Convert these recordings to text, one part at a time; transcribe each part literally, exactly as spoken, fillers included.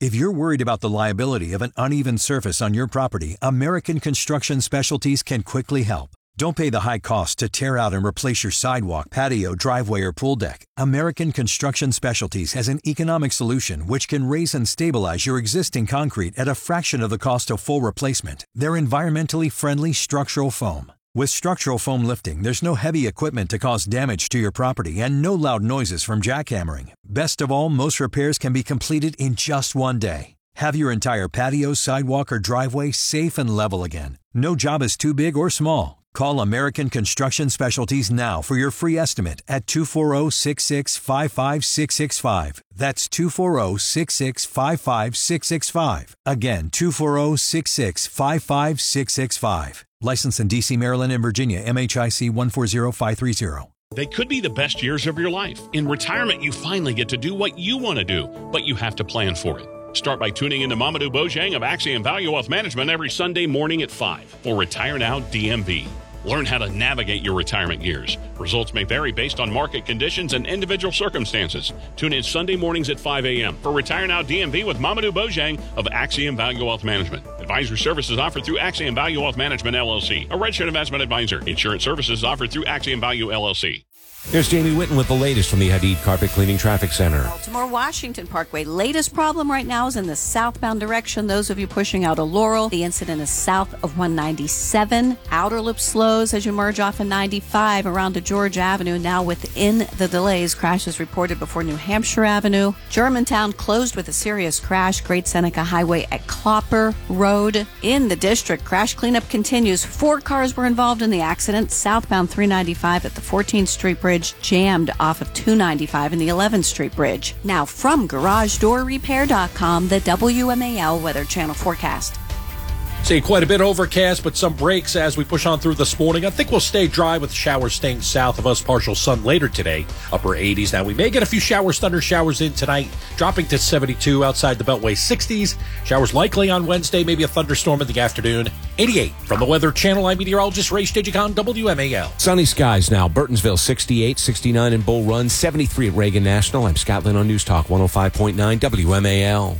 If you're worried about the liability of an uneven surface on your property, American Construction Specialties can quickly help. Don't pay the high cost to tear out and replace your sidewalk, patio, driveway, or pool deck. American Construction Specialties has an economic solution which can raise and stabilize your existing concrete at a fraction of the cost of full replacement. They're environmentally friendly structural foam. With structural foam lifting, there's no heavy equipment to cause damage to your property and no loud noises from jackhammering. Best of all, most repairs can be completed in just one day. Have your entire patio, sidewalk, or driveway safe and level again. No job is too big or small. Call American Construction Specialties now for your free estimate at two four zero, six six five five six six five. That's two four zero, six six five five six six five. Again, two four zero, six six five five six six five. Licensed in D C, Maryland, and Virginia, M H I C one four zero five three zero. They could be the best years of your life. In retirement, you finally get to do what you want to do, but you have to plan for it. Start by tuning into Mamadou Bojang of Axiom Value Wealth Management every Sunday morning at five for Retire Now D M V. Learn how to navigate your retirement years. Results may vary based on market conditions and individual circumstances. Tune in Sunday mornings at five a.m. for Retire Now D M V with Mamadou Bojang of Axiom Value Wealth Management. Advisory services offered through Axiom Value Wealth Management, L L C, a registered investment advisor. Insurance services offered through Axiom Value, L L C. Here's Jamie Witten with the latest from the Hadid Carpet Cleaning Traffic Center. Baltimore Washington Parkway. Latest problem right now is in the southbound direction. Those of you pushing out of Laurel, the incident is south of one ninety-seven. Outer loop slows as you merge off of ninety-five around to George Avenue. Now within the delays, crashes reported before New Hampshire Avenue. Germantown closed with a serious crash. Great Seneca Highway at Clopper Road. In the district, crash cleanup continues. Four cars were involved in the accident. Southbound three ninety-five at the fourteenth Street Bridge jammed off of two ninety-five in the eleventh Street Bridge. Now from garage door repair dot com, the W M A L Weather Channel forecast. See, quite a bit overcast, but some breaks as we push on through this morning. I think we'll stay dry with showers staying south of us. Partial sun later today, upper eighties. Now, we may get a few showers, thunder showers in tonight, dropping to seventy-two outside the Beltway, sixties. Showers likely on Wednesday, maybe a thunderstorm in the afternoon. eighty-eight from the Weather Channel. I'm meteorologist Ray Stigicon, W M A L. Sunny skies now. Burtonsville, sixty-eight, sixty-nine in Bull Run, seventy-three at Reagan National. I'm Scott Lynn on News Talk one oh five point nine W M A L.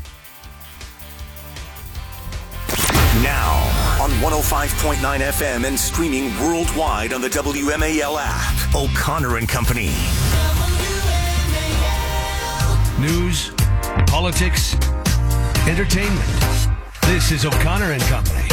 Now, on one oh five point nine F M and streaming worldwide on the W M A L app, O'Connor and Company. News, politics, entertainment. This is O'Connor and Company.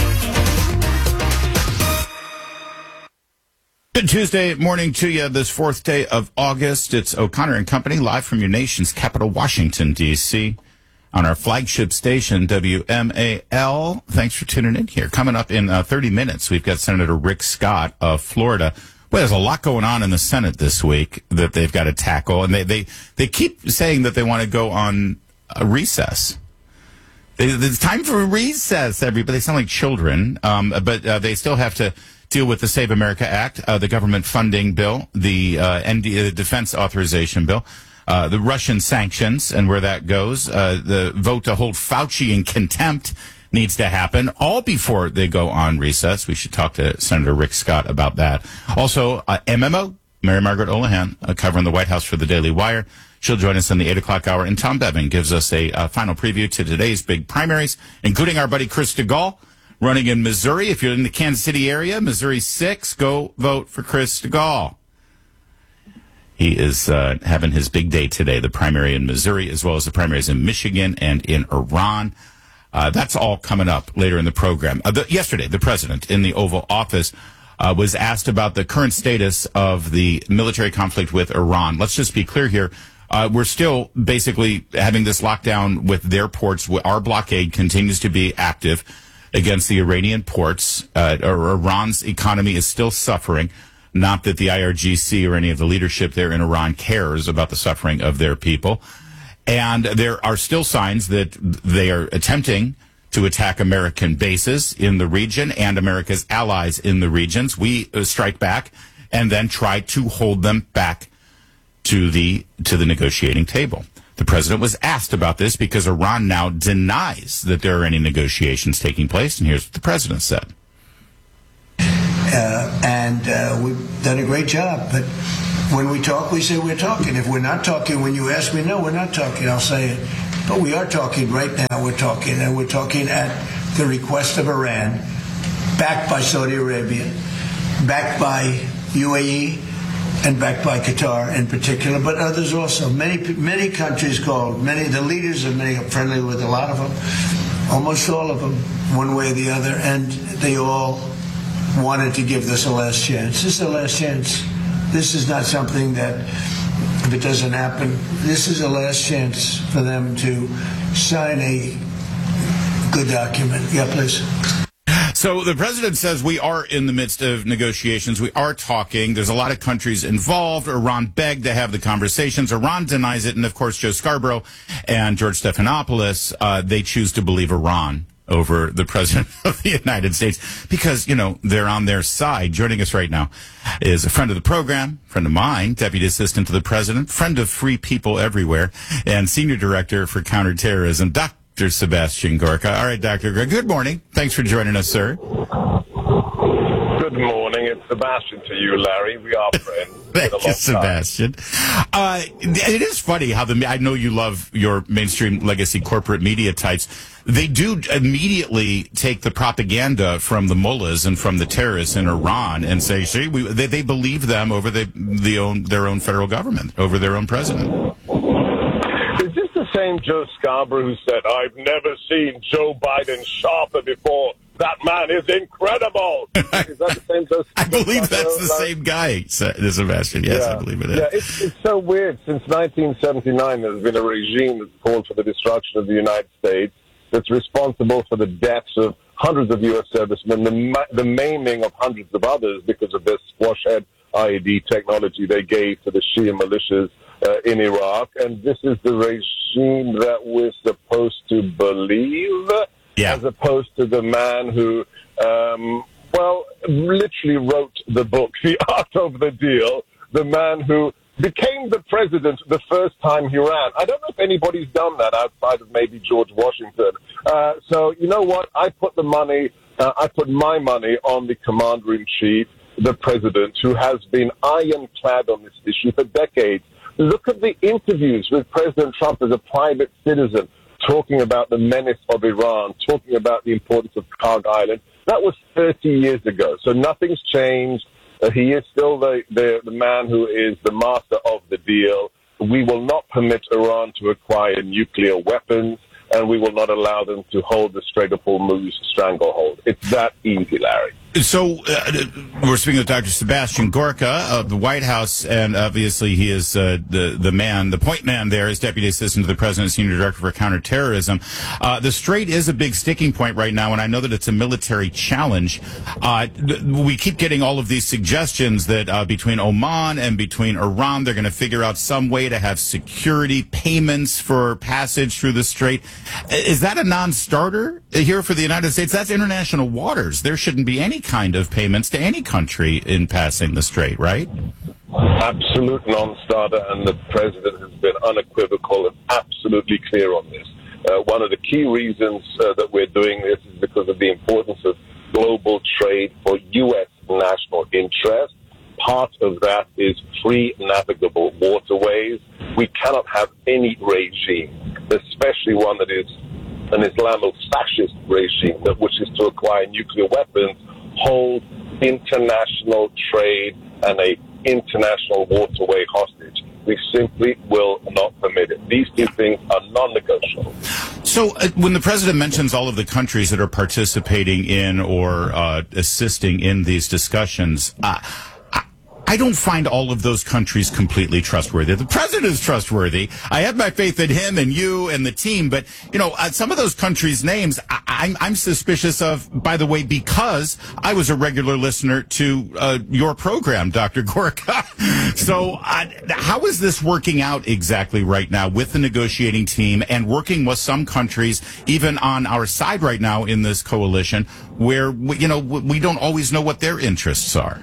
Good Tuesday morning to you, this fourth day of August. It's O'Connor and Company, live from your nation's capital, Washington, D C, on our flagship station, W M A L. Thanks for tuning in here. Coming up in uh, thirty minutes, we've got Senator Rick Scott of Florida. Well, there's a lot going on in the Senate this week that they've got to tackle, and they, they, they keep saying that they want to go on a recess. They, it's time for a recess, everybody. They sound like children, um, but uh, they still have to deal with the Save America Act, uh, the government funding bill, the uh, N D, uh, defense authorization bill, uh, the Russian sanctions and where that goes, uh, the vote to hold Fauci in contempt needs to happen, all before they go on recess. We should talk to Senator Rick Scott about that. Also, uh, M M O, Mary Margaret Olahan, uh, covering the White House for the Daily Wire. She'll join us in the eight o'clock hour. And Tom Bevan gives us a uh, final preview to today's big primaries, including our buddy Chris DeGaulle, running in Missouri. If you're in the Kansas City area, Missouri six, go vote for Chris DeGaulle. He is uh, having his big day today, the primary in Missouri, as well as the primaries in Michigan and in Iran. Uh, that's all coming up later in the program. Uh, the, yesterday, the president in the Oval Office uh, was asked about the current status of the military conflict with Iran. Let's just be clear here. Uh, we're still basically having this lockdown with their ports. Our blockade continues to be active against the Iranian ports. Uh, Iran's economy is still suffering. Not that the I R G C or any of the leadership there in Iran cares about the suffering of their people. And there are still signs that they are attempting to attack American bases in the region and America's allies in the regions. We uh, strike back and then try to hold them back to the to the negotiating table. The president was asked about this because Iran now denies that there are any negotiations taking place. And here's what the president said. Uh, and uh, we've done a great job. But when we talk, we say we're talking. If we're not talking, when you ask me, no, we're not talking, I'll say it. But we are talking right now, we're talking, and we're talking at the request of Iran, backed by Saudi Arabia, backed by U A E, and backed by Qatar in particular, but others also. Many many countries called, many, the leaders of many, I'm friendly with a lot of them, almost all of them, one way or the other, and they all wanted to give this a last chance. This is a last chance. This is not something that, if it doesn't happen, this is a last chance for them to sign a good document. Yeah, please. So the president says we are in the midst of negotiations. We are talking. There's a lot of countries involved. Iran begged to have the conversations. Iran denies it. And, of course, Joe Scarborough and George Stephanopoulos, uh, they choose to believe Iran over the president of the United States because, you know, they're on their side. Joining us right now is a friend of the program, friend of mine, Deputy Assistant to the President, friend of free people everywhere, and Senior Director for Counterterrorism, Doctor Doctor Sebastian Gorka. All right, Doctor Gorka, good morning. Thanks for joining us, sir. Good morning. It's Sebastian to you, Larry. We are friends. Thank you, Sebastian. Uh, it is funny how the, I know you love your mainstream legacy corporate media types. They do immediately take the propaganda from the mullahs and from the terrorists in Iran and say, see, we, they, they believe them over the, the own, their own federal government, over their own president. Same Joe Scarborough who said, I've never seen Joe Biden sharper before. That man is incredible. Is that the same Joe Scarborough? I believe that's the same guy, Sebastian. Yes, yeah. I believe it is. Yeah, it's, it's so weird. Since nineteen seventy-nine, there's been a regime that's called for the destruction of the United States, that's responsible for the deaths of hundreds of U S servicemen, the, the maiming of hundreds of others because of this squash-head I E D technology they gave to the Shia militias uh, in Iraq. And this is the regime that we're supposed to believe, yeah. as opposed to the man who, um, well, literally wrote the book, The Art of the Deal, the man who became the president the first time he ran. I don't know if anybody's done that outside of maybe George Washington. Uh, so, you know what? I put the money, uh, I put my money on the commander-in-chief, the president, who has been ironclad on this issue for decades. Look at the interviews with President Trump as a private citizen, talking about the menace of Iran, talking about the importance of Karg Island. That was thirty years ago. So nothing's changed. Uh, he is still the, the, the man who is the master of the deal. We will not permit Iran to acquire nuclear weapons, and we will not allow them to hold the Strait of Hormuz stranglehold. It's that easy, Larry. So uh, we're speaking with Doctor Sebastian Gorka of the White House, and obviously he is uh, the the man, the point man there is Deputy Assistant to the President, Senior Director for Counterterrorism. Uh, the Strait is a big sticking point right now, and I know that it's a military challenge. Uh, we keep getting all of these suggestions that uh, between Oman and between Iran, they're going to figure out some way to have security payments for passage through the Strait. Is that a non-starter here for the United States? That's international waters. There shouldn't be any kind of payments to any country in passing the Strait, right? Absolute non-starter, and the president has been unequivocal and absolutely clear on this. Uh, one of the key reasons uh, that we're doing this is because of the importance of global trade for U S national interest. Part of that is free navigable waterways. We cannot have any regime, especially one that is an Islamo-fascist regime that wishes to acquire nuclear weapons, hold international trade and a international waterway hostage. We simply will not permit it. These two things are non-negotiable. So uh, when the president mentions all of the countries that are participating in or uh, assisting in these discussions, uh, I don't find all of those countries completely trustworthy. The president is trustworthy. I have my faith in him and you and the team. But, you know, uh, some of those countries' names I, I'm, I'm suspicious of, by the way, because I was a regular listener to uh, your program, Doctor Gorka. So uh, how is this working out exactly right now with the negotiating team and working with some countries, even on our side right now in this coalition, where, you know, we don't always know what their interests are?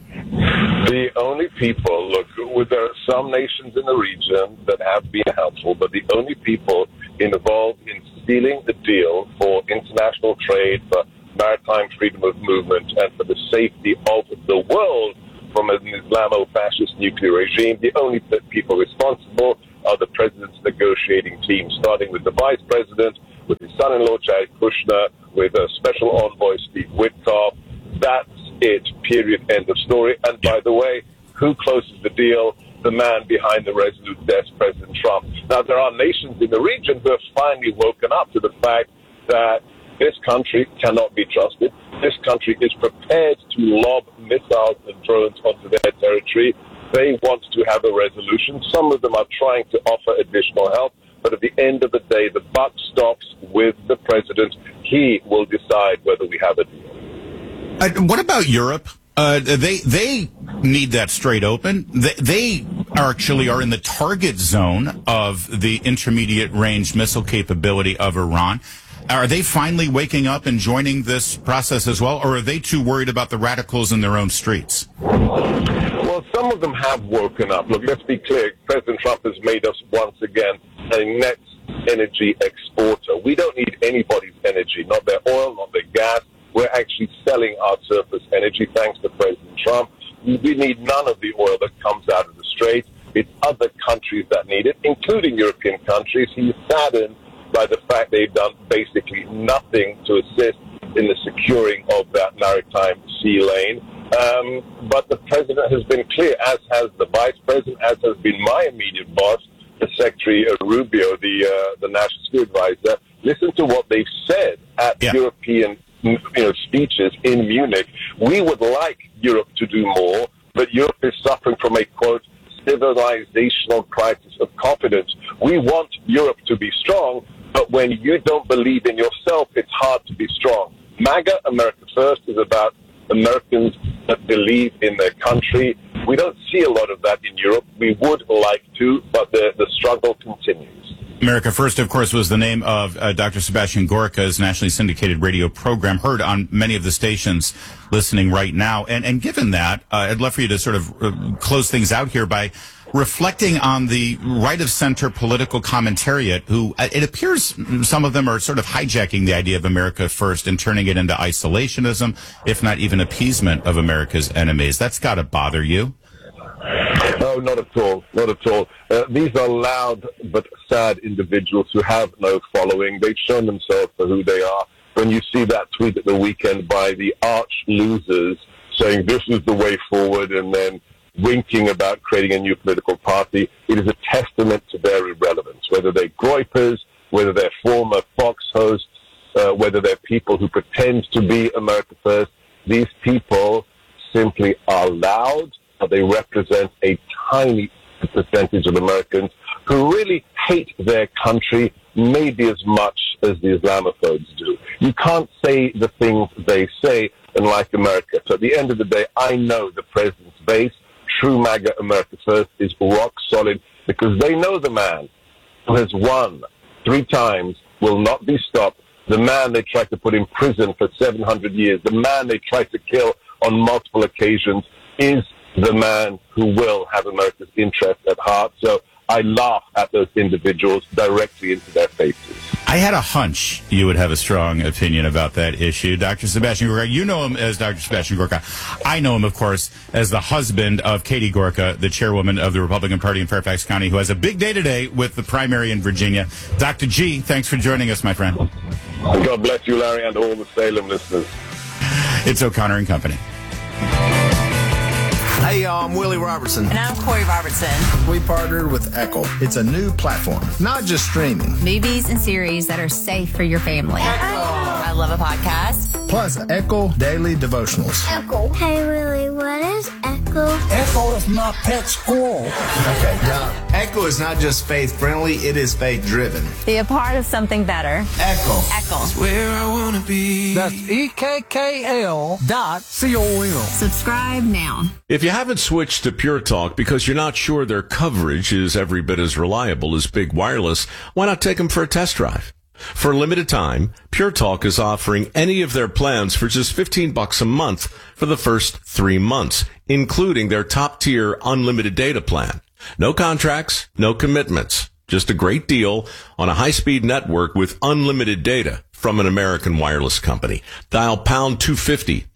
The only people, look, there are some nations in the region that have been helpful, but the only people involved in sealing the deal for international trade, for maritime freedom of movement, and for the safety of the world from an Islamo-fascist nuclear regime, the only people responsible are the president's negotiating team, starting with the vice president, with his son-in-law, Jared Kushner, with a special envoy, Steve Witkoff. That's it, period, end of story. And by the way, who closes the deal? The man behind the resolute desk, President Trump. Now, there are nations in the region who have finally woken up to the fact that this country cannot be trusted. This country is prepared to lob missiles and drones onto their territory. They want to have a resolution. Some of them are trying to offer additional help. But at the end of the day, the buck stops with the president. He will decide whether we have a deal. Uh, what about Europe? Uh, they they need that straight open. They, they are actually are in the target zone of the intermediate range missile capability of Iran. Are they finally waking up and joining this process as well, or are they too worried about the radicals in their own streets? Well, some of them have woken up. Look, let's be clear. President Trump has made us once again a net energy exporter. We don't need anybody's energy, not their oil, not their gas. We're actually selling our surplus energy thanks to President Trump. We need none of the oil that comes out of the Strait. It's other countries that need it, including European countries. He's saddened by the fact they've done basically nothing to assist in the securing of that maritime sea lane. Um, but the president has been clear, as has the vice president, as has been my immediate boss, the Secretary Rubio, the uh, the National Security Advisor. Listen to what they've said at yeah. European you know, speeches in Munich. We would like Europe to do more, but Europe is suffering from a, quote, civilizational crisis of confidence. We want Europe to be strong, but when you don't believe in yourself, it's hard to be strong. MAGA, America First, is about Americans that believe in their country. We don't see a lot of that in Europe. We would like to, but the, the struggle continues. America First, of course, was the name of uh, Doctor Sebastian Gorka's nationally syndicated radio program, heard on many of the stations listening right now. And, and given that, uh, I'd love for you to sort of uh, close things out here by reflecting on the right-of-center political commentariat, who uh, it appears some of them are sort of hijacking the idea of America First and turning it into isolationism, if not even appeasement of America's enemies. That's got to bother you. No, not at all. Not at all. Uh, these are loud but sad individuals who have no following. They've shown themselves for who they are. When you see that tweet at the weekend by the arch losers saying this is the way forward and then winking about creating a new political party, it is a testament to their irrelevance. Whether they're Groypers, whether they're former Fox hosts, uh, whether they're people who pretend to be America First, these people simply are loud, but they represent a tiny percentage of Americans who really hate their country maybe as much as the Islamophobes do. You can't say the things they say and like America. So at the end of the day, I know the president's base, true MAGA America First, is rock solid because they know the man who has won three times will not be stopped. The man they tried to put in prison for seven hundred years, the man they tried to kill on multiple occasions is the man who will have America's interest at heart. So I laugh at those individuals directly into their faces. I had a hunch you would have a strong opinion about that issue. Doctor Sebastian Gorka, you know him as Doctor Sebastian Gorka. I know him, of course, as the husband of Katie Gorka, the chairwoman of the Republican Party in Fairfax County, who has a big day today with the primary in Virginia. Doctor G, thanks for joining us, my friend. God bless you, Larry, and all the Salem listeners. It's O'Connor and Company. Hey, y'all, I'm Willie Robertson. And I'm Corey Robertson. We partnered with Echo. It's a new platform, not just streaming. Movies and series that are safe for your family. Echo. I love a podcast. Plus, Echo Daily Devotionals. Echo. Hey, Willie, what is Echo? Echo is my pet squirrel. Okay, now, Echo is not just faith-friendly, it is faith-driven. Be a part of something better. Echo. Echo. It's where I want to be. That's E K K L dot C O M. Subscribe now. If you haven't switched to Pure Talk because you're not sure their coverage is every bit as reliable as Big Wireless, why not take them for a test drive? For a limited time, Pure Talk is offering any of their plans for just fifteen bucks a month for the first three months, including their top-tier unlimited data plan. No contracts, no commitments, just a great deal on a high-speed network with unlimited data from an American wireless company. Dial pound two fifty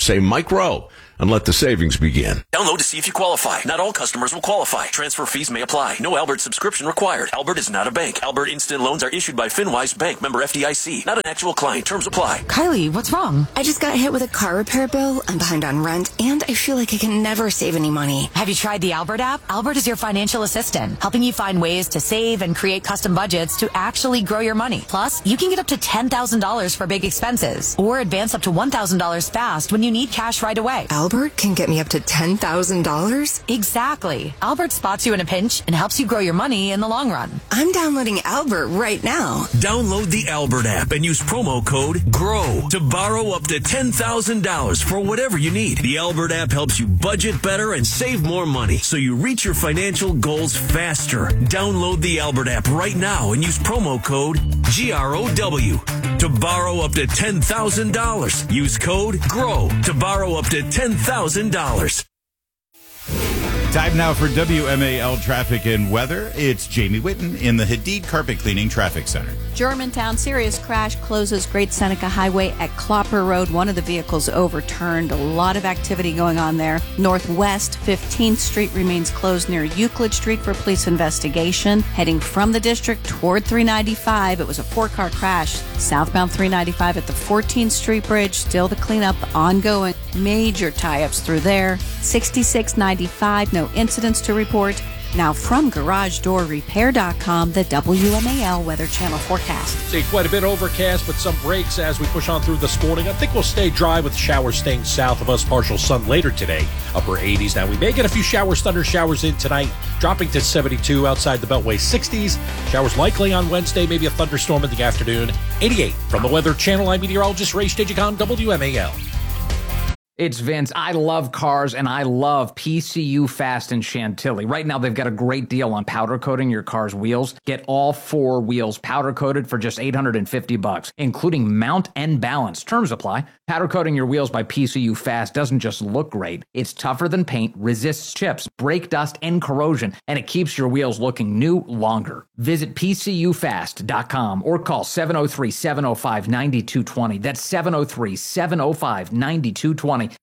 Say Mike Rowe and let the savings begin. Download to see if you qualify. Not all customers will qualify. Transfer fees may apply. No Albert subscription required. Albert is not a bank. Albert Instant Loans are issued by FinWise Bank, member F D I C. Not an actual client. Terms apply. Kylie, what's wrong? I just got hit with a car repair bill. I'm behind on rent, and I feel like I can never save any money. Have you tried the Albert app? Albert is your financial assistant, helping you find ways to save and create custom budgets to actually grow your money. Plus, you can get up to ten thousand dollars for big expenses, or advance up to one thousand dollars fast when you need cash right away. Albert can get me up to ten thousand dollars? Exactly. Albert spots you in a pinch and helps you grow your money in the long run. I'm downloading Albert right now. Download the Albert app and use promo code GROW to borrow up to ten thousand dollars for whatever you need. The Albert app helps you budget better and save more money so you reach your financial goals faster. Download the Albert app right now and use promo code G R O W to borrow up to ten thousand dollars. Use code GROW to borrow up to ten thousand dollars. Time now for W M A L traffic and weather. It's Jamie Whitten in the Hadid Carpet Cleaning Traffic Center. Germantown, serious crash closes Great Seneca Highway at Clopper Road. One of the vehicles overturned. A lot of activity going on there. Northwest, fifteenth Street remains closed near Euclid Street for police investigation. Heading from the district toward three ninety-five, it was a four-car crash. Southbound three ninety-five at the fourteenth Street Bridge. Still the cleanup ongoing. Major tie-ups through there. sixty-six ninety-five, no incidents to report. Now from Garage Door Repair dot com, the W M A L Weather Channel forecast. See quite a bit overcast, but some breaks as we push on through this morning. I think we'll stay dry with showers staying south of us. Partial sun later today, upper eighties. Now we may get a few showers, thunder showers in tonight, dropping to seventy-two outside the Beltway, sixties. Showers likely on Wednesday, maybe a thunderstorm in the afternoon. eighty-eight from the Weather Channel. I'm meteorologist Ray Stigicom, W M A L. It's Vince. I love cars, and I love P C U Fast in Chantilly. Right now, they've got a great deal on powder coating your car's wheels. Get all four wheels powder coated for just eight hundred fifty bucks, including mount and balance. Terms apply. Powder coating your wheels by P C U Fast doesn't just look great. It's tougher than paint, resists chips, brake dust, and corrosion, and it keeps your wheels looking new longer. Visit P C U fast dot com or call seven oh three, seven oh five, nine two two oh. That's seven oh three, seven oh five, nine two two oh.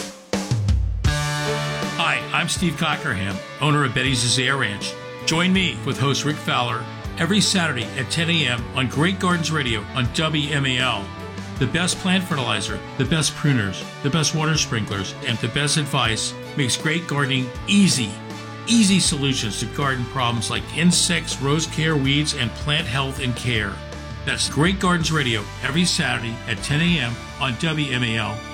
Hi, I'm Steve Cockerham, owner of Betty's Azalea Ranch. Join me with host Rick Fowler every Saturday at ten a.m. on Great Gardens Radio on W M A L. The best plant fertilizer, the best pruners, the best water sprinklers, and the best advice makes great gardening easy. Easy solutions to garden problems like insects, rose care, weeds, and plant health and care. That's Great Gardens Radio every Saturday at ten a.m. on W M A L.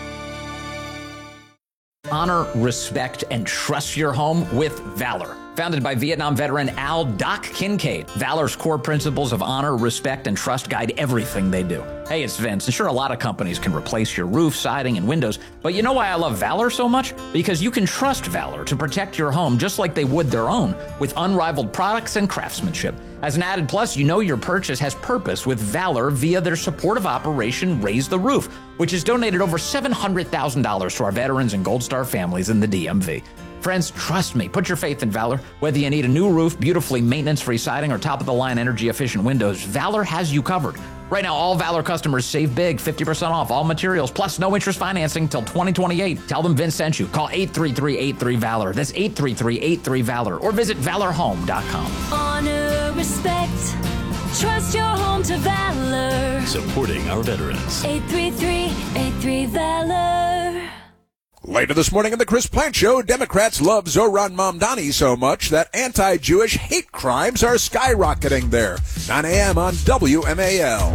Honor, respect, and trust your home with Valor. Founded by Vietnam veteran Al Doc Kincaid, Valor's core principles of honor, respect, and trust guide everything they do. Hey, it's Vince, and sure, a lot of companies can replace your roof, siding, and windows, but you know why I love Valor so much? Because you can trust Valor to protect your home just like they would their own, with unrivaled products and craftsmanship. As an added plus, you know your purchase has purpose with Valor via their supportive operation Raise the Roof, which has donated over seven hundred thousand dollars to our veterans and Gold Star families in the D M V. Friends, trust me, put your faith in Valor. Whether you need a new roof, beautifully maintenance-free siding, or top-of-the-line energy-efficient windows, Valor has you covered. Right now, all Valor customers save big, fifty percent off all materials, plus no interest financing till twenty twenty-eight. Tell them Vince sent you. Call eight three three, eight three, VALOR. That's eight three three, eight three, VALOR. Or visit valor home dot com. Honor, respect, trust your home to Valor. Supporting our veterans. eight three three, eight three, VALOR. Later this morning on the Chris Plant Show, Democrats love Zohran Mamdani so much that anti-Jewish hate crimes are skyrocketing there. nine a.m. on W M A L.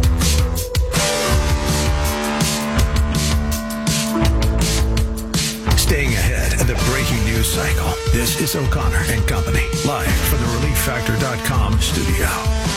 Staying ahead of the breaking news cycle, this is O'Connor and Company, live from the relief factor dot com studio.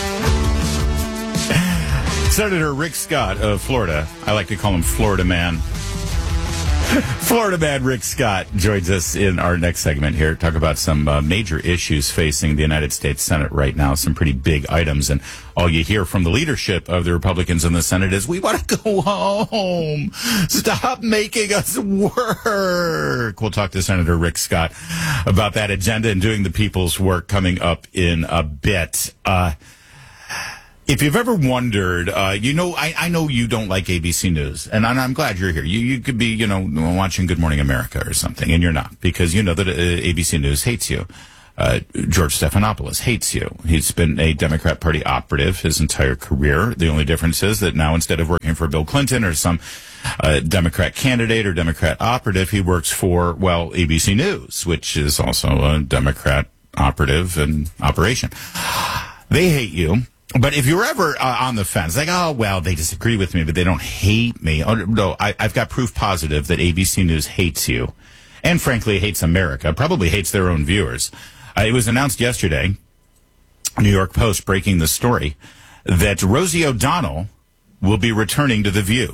Senator Rick Scott of Florida, I like to call him Florida Man. Florida man Rick Scott joins us in our next segment here to talk about some uh, major issues facing the United States Senate right now, some pretty big items. And all you hear from the leadership of the Republicans in the Senate is, we want to go home. Stop making us work. We'll talk to Senator Rick Scott about that agenda and doing the people's work coming up in a bit. Uh, If you've ever wondered, uh, you know, I, I know you don't like A B C News, and I'm, I'm glad you're here. You you could be, you know, watching Good Morning America or something, and you're not, because you know that uh, A B C News hates you. Uh, George Stephanopoulos hates you. He's been a Democrat Party operative his entire career. The only difference is that now, instead of working for Bill Clinton or some uh, Democrat candidate or Democrat operative, he works for, well, A B C News, which is also a Democrat operative and operation. They hate you. But if you're ever uh, on the fence, like, oh, well, they disagree with me, but they don't hate me. Oh, no, I, I've got proof positive that A B C News hates you. And frankly, hates America, probably hates their own viewers. Uh, it was announced yesterday, New York Post breaking the story, that Rosie O'Donnell will be returning to The View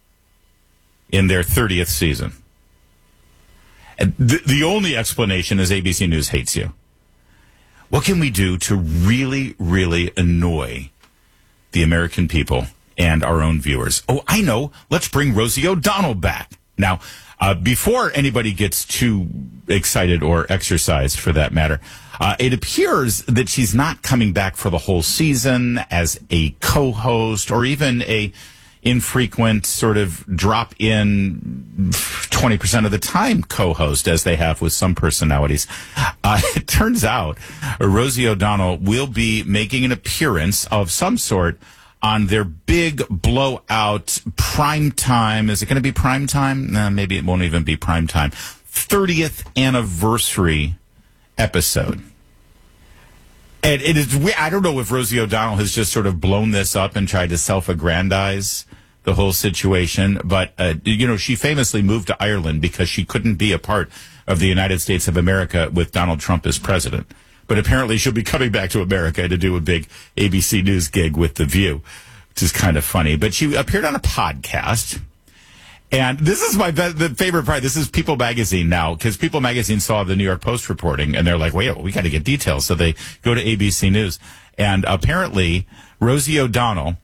in their thirtieth season. And the, the only explanation is A B C News hates you. What can we do to really, really annoy the American people and our own viewers? Oh, I know. Let's bring Rosie O'Donnell back. Now, uh, before anybody gets too excited or exercised, for that matter, uh, it appears that she's not coming back for the whole season as a co-host or even a infrequent sort of drop-in twenty percent of the time co-host, as they have with some personalities. Uh, it turns out Rosie O'Donnell will be making an appearance of some sort on their big blowout prime time. Is it going to be prime time? Nah, maybe it won't even be prime time. thirtieth anniversary episode. And it is, I don't know if Rosie O'Donnell has just sort of blown this up and tried to self-aggrandize the whole situation. But, uh, you know, she famously moved to Ireland because she couldn't be a part of the United States of America with Donald Trump as president. But apparently she'll be coming back to America to do a big A B C News gig with The View, which is kind of funny. But she appeared on a podcast. And this is my be- the favorite part. This is People Magazine now, because People Magazine saw the New York Post reporting, and they're like, wait, we got to get details. So they go to A B C News. And apparently Rosie O'Donnell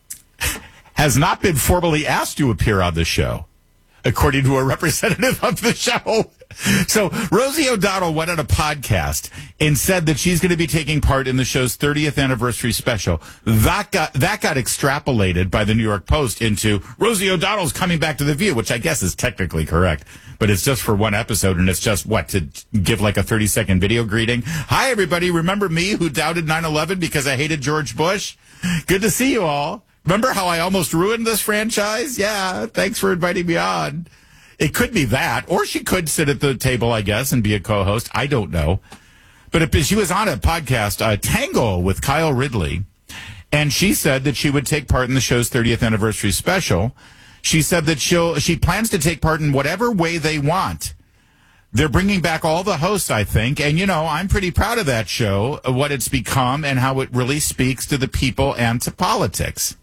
has not been formally asked to appear on the show, according to a representative of the show. So Rosie O'Donnell went on a podcast and said that she's going to be taking part in the show's thirtieth anniversary special. That got that got extrapolated by the New York Post into Rosie O'Donnell's coming back to The View, which I guess is technically correct, but it's just for one episode, and it's just, what, to give like a thirty-second video greeting? Hi, everybody. Remember me who doubted nine eleven because I hated George Bush? Good to see you all. Remember how I almost ruined this franchise? Yeah, thanks for inviting me on. It could be that, or she could sit at the table, I guess, and be a co-host. I don't know. But if she was on a podcast, uh, Tango with Kyle Ridley, and she said that she would take part in the show's thirtieth anniversary special. She said that she'll she plans to take part in whatever way they want. They're bringing back all the hosts, I think, and, you know, I'm pretty proud of that show, what it's become, and how it really speaks to the people and to politics.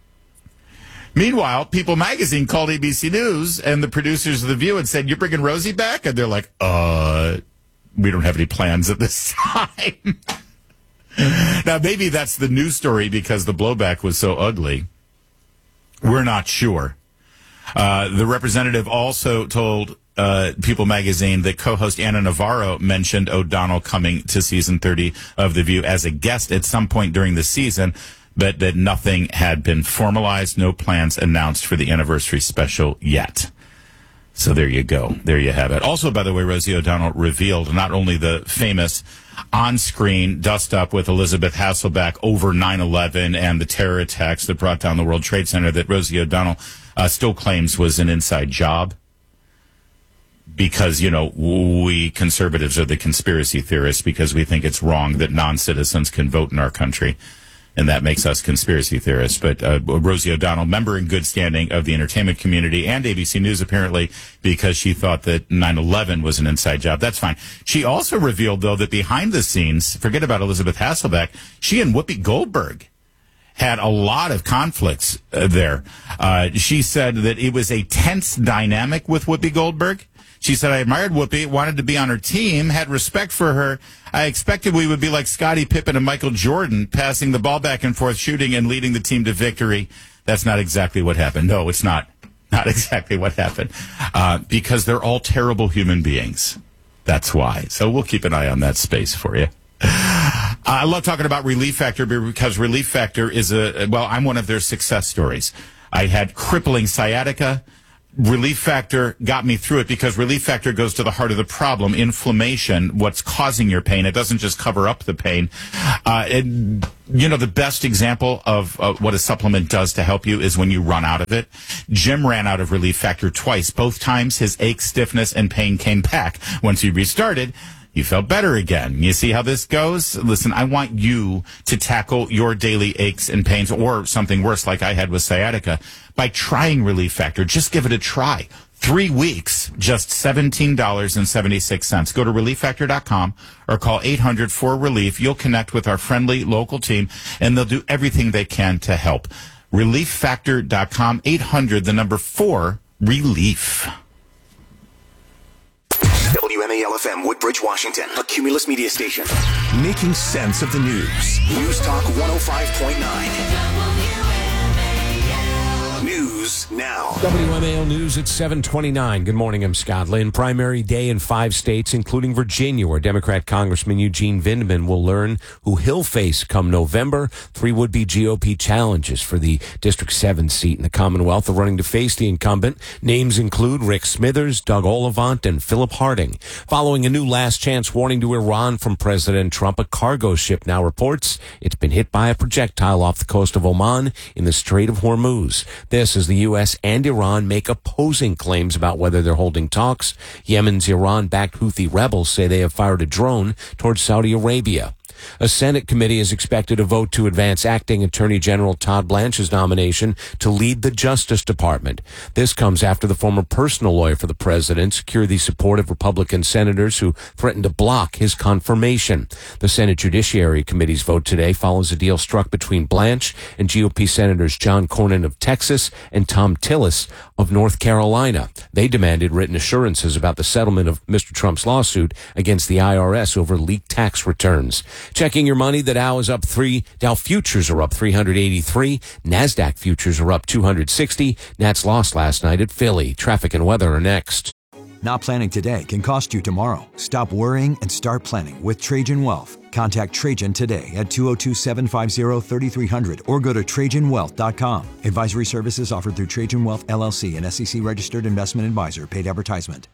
Meanwhile, People Magazine called A B C News and the producers of The View and said, you're bringing Rosie back? And they're like, uh, we don't have any plans at this time. Now, maybe that's the news story because the blowback was so ugly. We're not sure. Uh, the representative also told uh, People Magazine that co-host Anna Navarro mentioned O'Donnell coming to season thirty of The View as a guest at some point during the season, but that nothing had been formalized, no plans announced for the anniversary special yet. So there you go. There you have it. Also, by the way, Rosie O'Donnell revealed not only the famous on-screen dust-up with Elizabeth Hasselbeck over nine eleven and the terror attacks that brought down the World Trade Center that Rosie O'Donnell uh, still claims was an inside job. Because, you know, we conservatives are the conspiracy theorists because we think it's wrong that non-citizens can vote in our country. And that makes us conspiracy theorists. But uh, Rosie O'Donnell, member in good standing of the entertainment community and A B C News, apparently, because she thought that nine eleven was an inside job. That's fine. She also revealed, though, that behind the scenes, forget about Elizabeth Hasselbeck, she and Whoopi Goldberg had a lot of conflicts uh, there. Uh, she said that it was a tense dynamic with Whoopi Goldberg. She said, I admired Whoopi, wanted to be on her team, had respect for her. I expected we would be like Scottie Pippen and Michael Jordan, passing the ball back and forth, shooting and leading the team to victory. That's not exactly what happened. No, it's not. Not exactly what happened. Uh, because they're all terrible human beings. That's why. So we'll keep an eye on that space for you. I love talking about Relief Factor because Relief Factor is a, well, I'm one of their success stories. I had crippling sciatica. Relief Factor got me through it because Relief Factor goes to the heart of the problem, inflammation, what's causing your pain. It doesn't just cover up the pain. Uh, it, you know, the best example of uh, what a supplement does to help you is when you run out of it. Jim ran out of Relief Factor twice. Both times his ache, stiffness, and pain came back. Once he restarted, you felt better again. You see how this goes? Listen, I want you to tackle your daily aches and pains, or something worse like I had with sciatica, by trying Relief Factor. Just give it a try. Three weeks, just seventeen dollars and seventy-six cents. Go to relief factor dot com or call eight hundred four relief. You'll connect with our friendly local team, and they'll do everything they can to help. relief factor dot com, eight hundred, the number four, relief. W M A L F M, Woodbridge, Washington, a Cumulus media station. Making sense of the news. News Talk one oh five point nine. News now. W M A L News at seven twenty-nine. Good morning, I'm Scott Lynn. Primary day in five states, including Virginia, where Democrat Congressman Eugene Vindman will learn who he'll face come November. Three would-be G O P challenges for the District seven seat in the Commonwealth are running to face the incumbent. Names include Rick Smithers, Doug Olivant, and Philip Harding. Following a new last-chance warning to Iran from President Trump, a cargo ship now reports it's been hit by a projectile off the coast of Oman in the Strait of Hormuz. This as the U S and Iran make opposing claims about whether they're holding talks. Yemen's Iran-backed Houthi rebels say they have fired a drone towards Saudi Arabia. A Senate committee is expected to vote to advance acting Attorney General Todd Blanche's nomination to lead the Justice Department. This comes after the former personal lawyer for the president secured the support of Republican senators who threatened to block his confirmation. The Senate Judiciary Committee's vote today follows a deal struck between Blanche and G O P Senators John Cornyn of Texas and Tom Tillis of North Carolina. They demanded written assurances about the settlement of Mister Trump's lawsuit against the I R S over leaked tax returns. Checking your money, the Dow is up three. Dow futures are up three hundred eighty-three. NASDAQ futures are up two hundred sixty. Nats lost last night at Philly. Traffic and weather are next. Not planning today can cost you tomorrow. Stop worrying and start planning with Trajan Wealth. Contact Trajan today at two oh two, seven five zero, three three zero zero or go to trajan wealth dot com. Advisory services offered through Trajan Wealth, L L C, an S E C-registered investment advisor. Paid advertisement.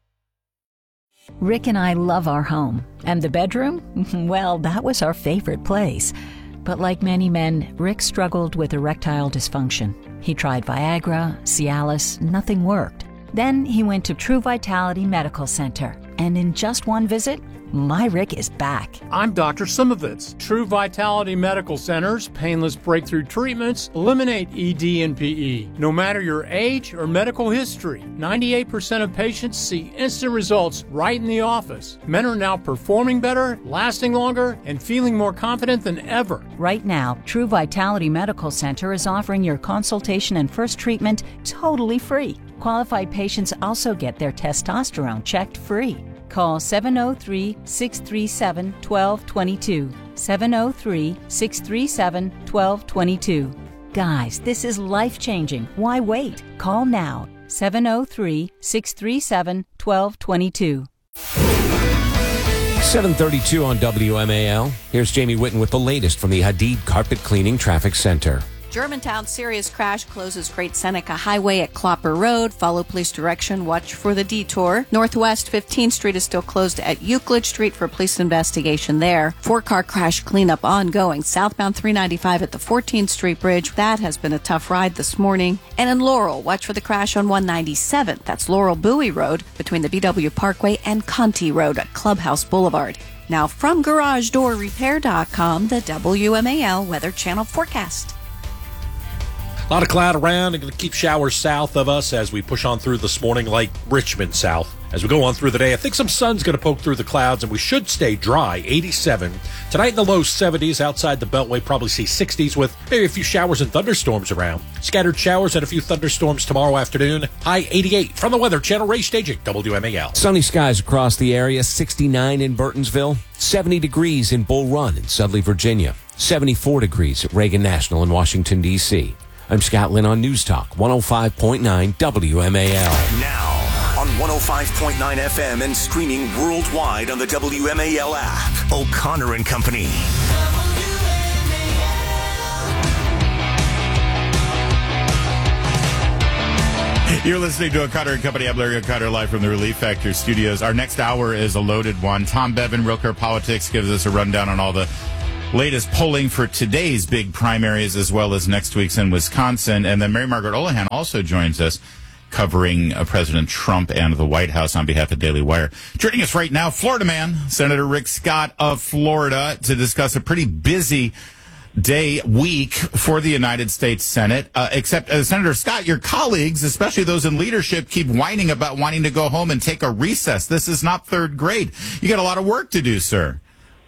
Rick and I love our home. And the bedroom? Well, that was our favorite place. But like many men, Rick struggled with erectile dysfunction. He tried Viagra, Cialis, nothing worked. Then he went to True Vitality Medical Center. And in just one visit, my Rick is back. I'm Doctor Simovitz. True Vitality Medical Center's painless breakthrough treatments eliminate E D and P E. No matter your age or medical history, ninety-eight percent of patients see instant results right in the office. Men are now performing better, lasting longer, and feeling more confident than ever. Right now, True Vitality Medical Center is offering your consultation and first treatment totally free. Qualified patients also get their testosterone checked free. Call seven oh three, six three seven, one two two two. seven oh three, six three seven, one two two two. Guys, this is life-changing. Why wait? Call now. seven oh three, six three seven, one two two two. seven thirty-two on W M A L. Here's Jamie Whitten with the latest from the Hadid Carpet Cleaning Traffic Center. Germantown, serious crash closes Great Seneca Highway at Clopper Road. Follow police direction. Watch for the detour. Northwest fifteenth Street is still closed at Euclid Street for police investigation there. Four-car crash cleanup ongoing. Southbound three ninety-five at the fourteenth Street Bridge. That has been a tough ride this morning. And in Laurel, watch for the crash on one ninety-seven. That's Laurel Bowie Road between the B W Parkway and Conti Road at Clubhouse Boulevard. Now from Garage Door Repair dot com, the W M A L Weather Channel forecast. A lot of cloud around and going to keep showers south of us as we push on through this morning, like Richmond south. As we go on through the day, I think some sun's going to poke through the clouds, and we should stay dry, eighty-seven. Tonight in the low seventies, outside the Beltway, probably see sixties with maybe a few showers and thunderstorms around. Scattered showers and a few thunderstorms tomorrow afternoon. High eighty-eight. From the Weather Channel, Ray Staging, W M A L. Sunny skies across the area, sixty-nine in Burtonsville, seventy degrees in Bull Run in Sudley, Virginia, seventy-four degrees at Reagan National in Washington, D C I'm Scott Lynn on News Talk one oh five point nine W M A L. Now on one oh five point nine F M and streaming worldwide on the W M A L app. O'Connor and Company. You're listening to O'Connor and Company. I'm Larry O'Connor, live from the Relief Factor studios. Our next hour is a loaded one. Tom Bevan, Real Clear Politics, gives us a rundown on all the latest polling for today's big primaries as well as next week's in Wisconsin. And then Mary Margaret Olohan also joins us covering uh, President Trump and the White House on behalf of Daily Wire. Joining us right now, Florida man, Senator Rick Scott of Florida, to discuss a pretty busy day, week for the United States Senate. Uh, except, uh, Senator Scott, your colleagues, especially those in leadership, keep whining about wanting to go home and take a recess. This is not third grade. You got a lot of work to do, sir.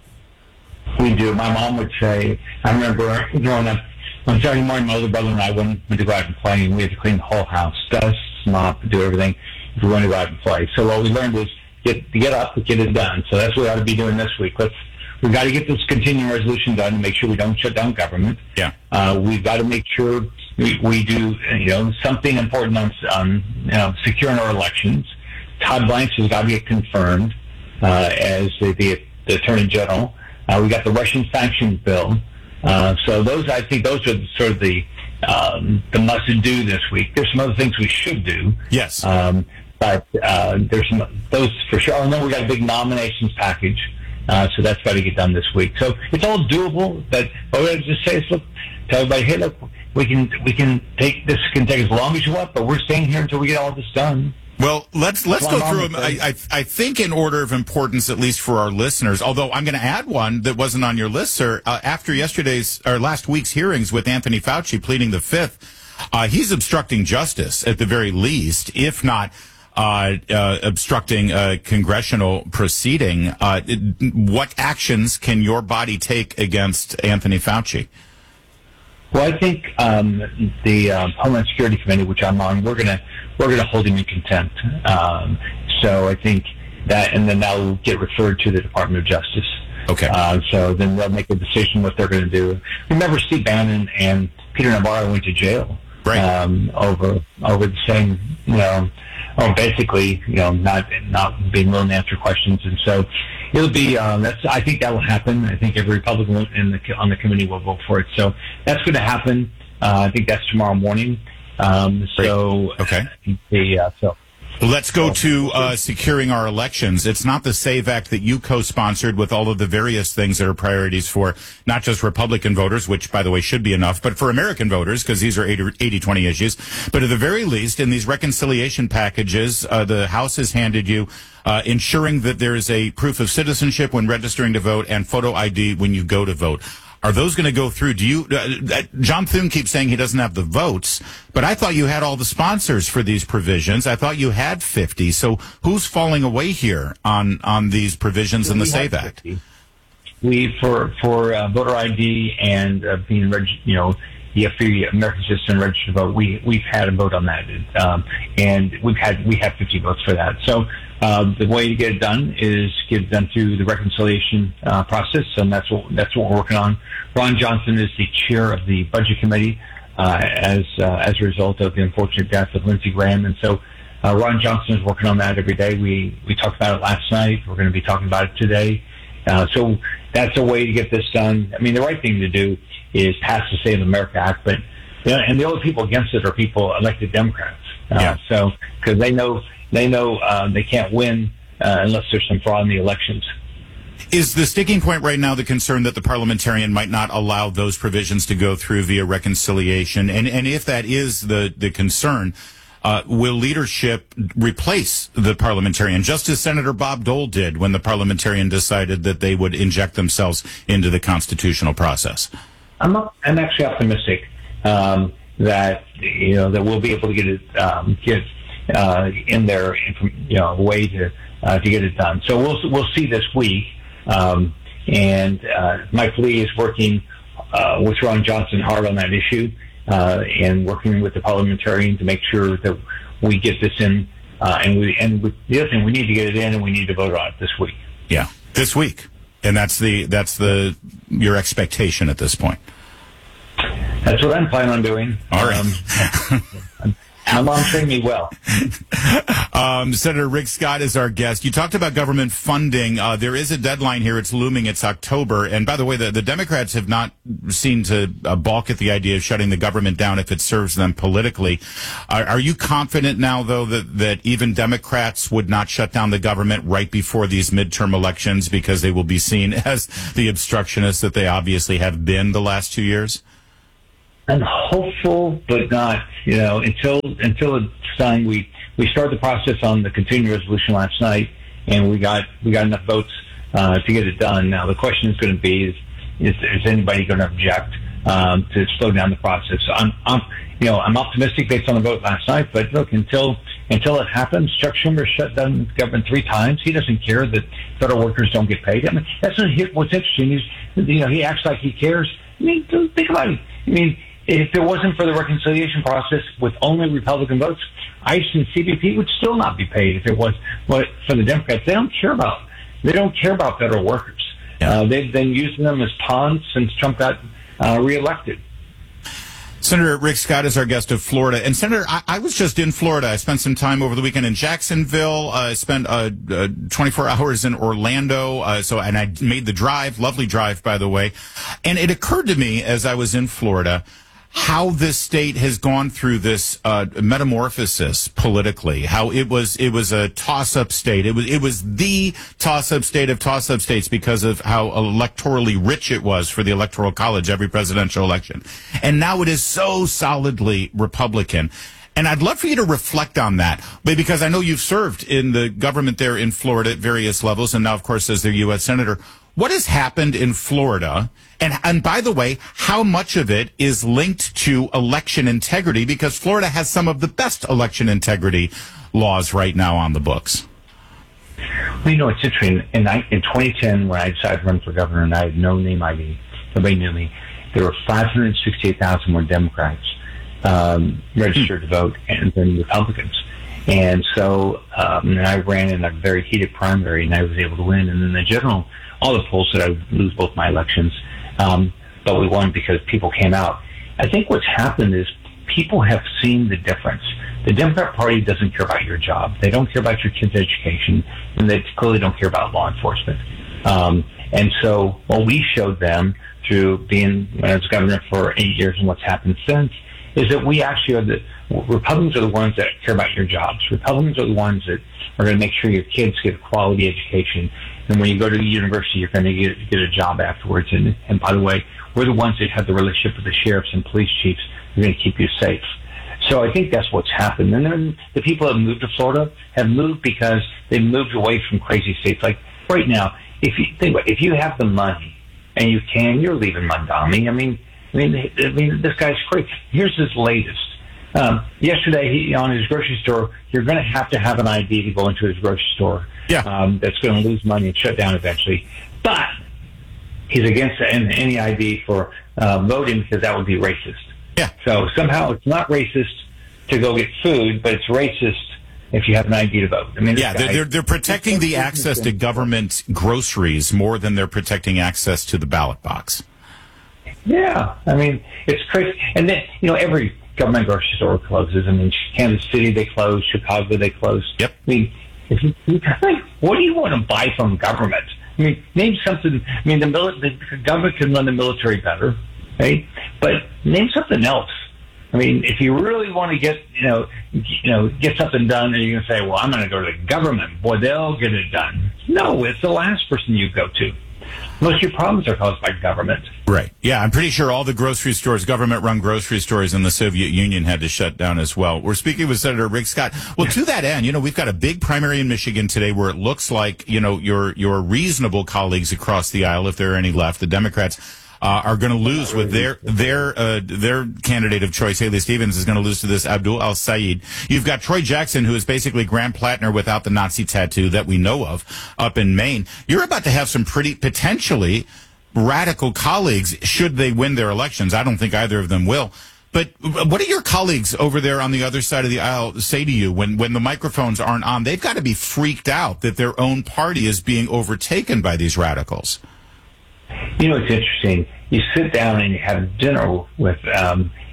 We do. My mom would say, I remember growing up, on Saturday morning, my older brother and I went, went to go out and play, and we had to clean the whole house, dust, mop, do everything if we wanted to go out and play. So what we learned is get get up, get it done. So that's what we ought to be doing this week. Let's We've got to get this continuing resolution done and make sure we don't shut down government. Yeah. Uh, we've got to make sure we, we do, you know, something important on, on you know, securing our elections. Todd Blanche has got to get confirmed uh, as the, the, the Attorney General. Uh, we got the Russian sanctions bill. Uh, so those, I think, those are sort of the um, the must-do this week. There's some other things we should do. Yes. Um, but uh, there's some those for sure. And then we got a big nominations package. Uh, so that's got to get done this week. So it's all doable. But what we just say is, look, tell everybody, hey, look, we can we can take this can take as long as you want, but we're staying here until we get all this done. Well, let's let's go through them. I, I I think in order of importance, at least for our listeners. Although I'm going to add one that wasn't on your list, sir. Uh, after yesterday's or last week's hearings with Anthony Fauci pleading the fifth, uh, he's obstructing justice at the very least, if not. Uh, uh, obstructing a congressional proceeding. Uh, what actions can your body take against Anthony Fauci? Well, I think um, the um, Homeland Security Committee, which I'm on, we're gonna we're gonna hold him in contempt. Um, so I think that, and then that'll get referred to the Department of Justice. Okay. Uh, so then they'll make a decision what they're going to do. Remember, Steve Bannon and Peter Navarro went to jail right. um, over over the same, you know. Oh, basically, you know, not not being willing to answer questions, and so it'll be. Um, that's. I think that will happen. I think every Republican in the on the committee will vote for it. So that's going to happen. Uh, I think that's tomorrow morning. Um, so okay. The uh, so. Let's go to uh, securing our elections. It's not the SAVE Act that you co-sponsored with all of the various things that are priorities for not just Republican voters, which, by the way, should be enough, but for American voters, because these are eighty twenty issues. But at the very least, in these reconciliation packages, uh, the House has handed you uh, ensuring that there is a proof of citizenship when registering to vote and photo I D when you go to vote. Are those going to go through? Do you, uh, John Thune keeps saying he doesn't have the votes, but I thought you had all the sponsors for these provisions. I thought you had fifty. So who's falling away here on, on these provisions in the SAVE Act? We, for, for uh, voter I D and uh, being, reg- you know, you have to be American citizen registered to vote. We, we've had a vote on that. Um, and we've had, we have fifty votes for that. So, Uh, the way to get it done is get it done through the reconciliation uh, process, and that's what that's what we're working on. Ron Johnson is the chair of the Budget Committee uh, as uh, as a result of the unfortunate death of Lindsey Graham, and so uh, Ron Johnson is working on that every day. We we talked about it last night. We're going to be talking about it today. Uh, so that's a way to get this done. I mean, the right thing to do is pass the Save America Act, but you know, and the only people against it are people elected Democrats. Uh, yeah. So because they know. They know uh, they can't win uh, unless there's some fraud in the elections. Is the sticking point right now the concern that the parliamentarian might not allow those provisions to go through via reconciliation? And and if that is the, the concern, uh, will leadership replace the parliamentarian, just as Senator Bob Dole did when the parliamentarian decided that they would inject themselves into the constitutional process? I'm not, I'm actually optimistic um, that you know that we'll be able to get it um, get. Uh, in there, you know, a way to uh, to get it done. So we'll we'll see this week. Um, and uh, Mike Lee is working uh, with Ron Johnson hard on that issue, uh, and working with the parliamentarian to make sure that we get this in. Uh, and we and we, the other thing, we need to get it in, and we need to vote on it this week. Yeah, this week, and that's the that's the your expectation at this point. That's what I'm planning on doing. All right. Um, My mom trained me well. Um, Senator Rick Scott is our guest. You talked about government funding. Uh, there is a deadline here. It's looming. It's October. And by the way, the, the Democrats have not seemed to uh, balk at the idea of shutting the government down if it serves them politically. Are, are you confident now, though, that, that even Democrats would not shut down the government right before these midterm elections because they will be seen as the obstructionists that they obviously have been the last two years? I'm hopeful, but not, you know, until until it's done. We we started the process on the continuing resolution last night, and we got we got enough votes uh, to get it done. Now the question is going to be: is is, is anybody going to object um, to slow down the process? So I'm, I'm, you know, I'm optimistic based on the vote last night. But look, until until it happens, Chuck Schumer shut down the government three times. He doesn't care that federal workers don't get paid. I mean, that's not what's interesting. He's, you know, he acts like he cares. I mean, think about it. I mean. If it wasn't for the reconciliation process with only Republican votes, ICE and C B P would still not be paid. If it was but for the Democrats, they don't care about they don't care about federal workers. Uh, they've been using them as pawns since Trump got uh, reelected. Senator Rick Scott is our guest of Florida. And Senator, I, I was just in Florida. I spent some time over the weekend in Jacksonville. I uh, spent uh, uh, twenty-four hours in Orlando. Uh, so, and I made the drive, lovely drive, by the way. And it occurred to me as I was in Florida how this state has gone through this uh, metamorphosis politically. How it was it was a toss-up state. It was it was the toss-up state of toss-up states because of how electorally rich it was for the Electoral College every presidential election. And now it is so solidly Republican. And I'd love for you to reflect on that, but because I know you've served in the government there in Florida at various levels, and now, of course, as their U S Senator. What has happened in Florida? And, and by the way, how much of it is linked to election integrity? Because Florida has some of the best election integrity laws right now on the books. Well, you know, it's interesting. In, in twenty ten, when I decided to run for governor and I had no name I D, nobody knew me, there were five hundred sixty-eight thousand more Democrats um, registered to vote than Republicans. And so um, and I ran in a very heated primary, and I was able to win. And in the general, all the polls said I would lose both my elections, um, but we won because people came out. I think what's happened is people have seen the difference. The Democrat Party doesn't care about your job. They don't care about your kids' education, and they clearly don't care about law enforcement. Um, and so what we showed them through being, when I was governor for eight years and what's happened since, is that we actually are the, Republicans are the ones that care about your jobs. Republicans are the ones that are going to make sure your kids get a quality education. And when you go to the university, you're going to get, get a job afterwards. And, and by the way, we're the ones that have the relationship with the sheriffs and police chiefs who are going to keep you safe. So I think that's what's happened. And then the people that moved to Florida have moved because they moved away from crazy states. Like right now, if you think about it, if you have the money and you can, you're leaving Mondami. I mean, I mean, I mean, this guy's crazy. Here's his latest. Um, yesterday, he, on his grocery store, you're going to have to have an I D to go into his grocery store. Yeah. Um, that's going to lose money and shut down eventually. But he's against any I D for uh, voting because that would be racist. Yeah. So somehow it's not racist to go get food, but it's racist if you have an I D to vote. I mean, yeah, they're, they're they're protecting the access to government groceries more than they're protecting access to the ballot box. Yeah, I mean, it's crazy. And then, you know, every government grocery store closes. I mean, Kansas City, they closed. Chicago, they closed. Yep. I mean, if you, you like, what do you want to buy from government? I mean, name something. I mean, the, mili- the government can run the military better, right? But name something else. I mean, if you really want to get, you know, you know, get something done, and you're going to say, well, I'm going to go to the government. Boy, they'll get it done. No, it's the last person you go to. Most of your problems are caused by government. Right. Yeah, I'm pretty sure all the grocery stores, government-run grocery stores in the Soviet Union had to shut down as well. We're speaking with Senator Rick Scott. Well, to that end, you know, we've got a big primary in Michigan today where it looks like, you know, your your reasonable colleagues across the aisle, if there are any left, the Democrats, uh, are going to lose with their their uh, their candidate of choice. Haley Stevens is going to lose to this Abdul Al-Sayed. You've got Troy Jackson, who is basically Graham Plattner without the Nazi tattoo that we know of up in Maine. You're about to have some pretty potentially radical colleagues should they win their elections. I don't think either of them will. But what do your colleagues over there on the other side of the aisle say to you when, when the microphones aren't on? They've got to be freaked out that their own party is being overtaken by these radicals. You know, it's interesting. You sit down and you have dinner with um,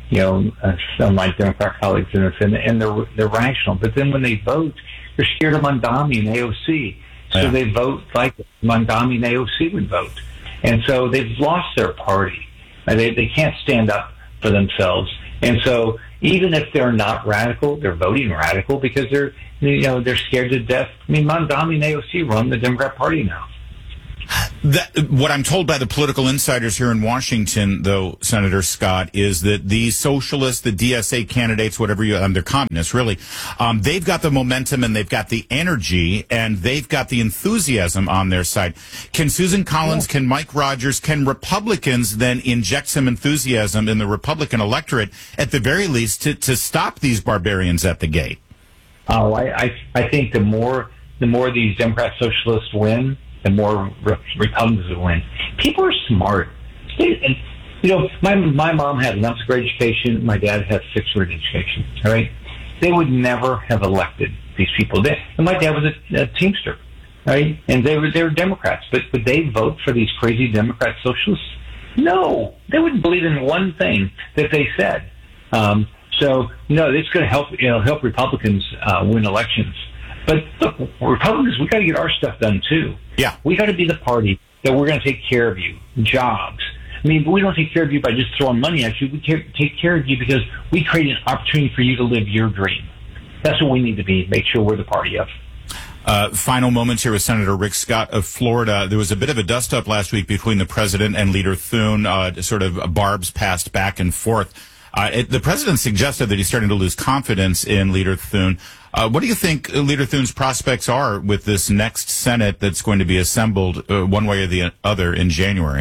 you know, uh, some of my Democrat colleagues in the Senate, and they're they're rational. But then when they vote, they're scared of Mamdani and A O C, so yeah. they vote like Mamdani and A O C would vote, and so they've lost their party. And they they can't stand up for themselves, and so even if they're not radical, they're voting radical because they're you know they're scared to death. I mean, Mamdani and A O C run the Democrat Party now. That, what I'm told by the political insiders here in Washington, though, Senator Scott, is that the socialists, the D S A candidates, whatever you, um, they're communists, really, um, they've got the momentum and they've got the energy and they've got the enthusiasm on their side. Can Susan Collins, yeah. can Mike Rogers, can Republicans then inject some enthusiasm in the Republican electorate, at the very least, to, to stop these barbarians at the gate? Oh, I, I, I think the more, the more these Democrat socialists win, the more re- Republicans will win. People are smart. They, and, you know, my my mom had an upper education. My dad had a sixth grade education. All right, they would never have elected these people. They, and my dad was a, a Teamster, right? And they were they were Democrats, but would they vote for these crazy Democrat socialists? No, they wouldn't believe in one thing that they said. Um, so no, it's going to help you know help Republicans uh, win elections. But look, Republicans, we got to get our stuff done too. Yeah, we got to be the party that we're going to take care of you, jobs. I mean, we don't take care of you by just throwing money at you. We take care of you because we create an opportunity for you to live your dream. That's what we need to be. Make sure we're the party of. Uh, final moments here with Senator Rick Scott of Florida. There was a bit of a dust-up last week between the president and Leader Thune, uh, sort of barbs passed back and forth. Uh, it, the president suggested that he's starting to lose confidence in Leader Thune. Uh, what do you think Leader Thune's prospects are with this next Senate that's going to be assembled uh, one way or the other in January?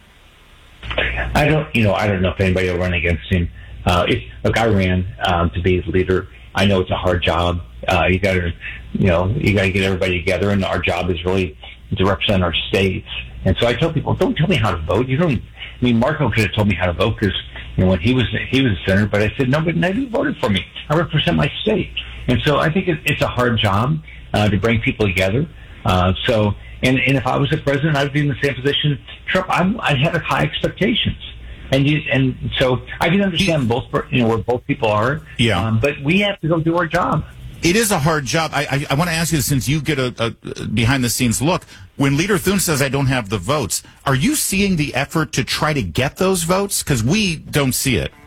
I don't, you know, I don't know if anybody will run against him. Uh, if, look, I ran um, to be his leader. I know it's a hard job. Uh, you got to, you know, you got to get everybody together, and our job is really to represent our states. And so I tell people, don't tell me how to vote. You don't. I mean, Marco could have told me how to vote because you know when he was he was a senator, but I said no, but nobody voted for me. I represent my state. And so I think it, it's a hard job uh, to bring people together. Uh, so, and, and if I was the president, I'd be in the same position. Trump, I'm, I'd have high expectations, and you, and so I can understand both, you know, where both people are. Yeah. Um, but we have to go do our job. It is a hard job. I, I, I want to ask you, since you get a, a behind-the-scenes look, when Leader Thune says, I don't have the votes, are you seeing the effort to try to get those votes? Because we don't see it.